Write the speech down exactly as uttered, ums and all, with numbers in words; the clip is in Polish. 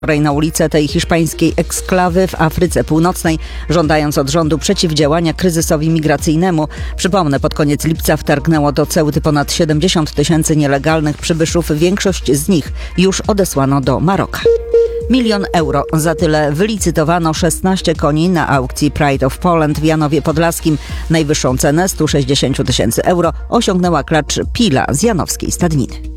Na ulicę tej hiszpańskiej eksklawy w Afryce Północnej, żądając od rządu przeciwdziałania kryzysowi migracyjnemu. Przypomnę, pod koniec lipca wtargnęło do Ceuty ponad siedemdziesiąt tysięcy nielegalnych przybyszów. Większość z nich już odesłano do Maroka. Milion euro. Za tyle wylicytowano szesnaście koni na aukcji Pride of Poland w Janowie Podlaskim. Najwyższą cenę sto sześćdziesiąt tysięcy euro osiągnęła klacz Pila z janowskiej stadniny.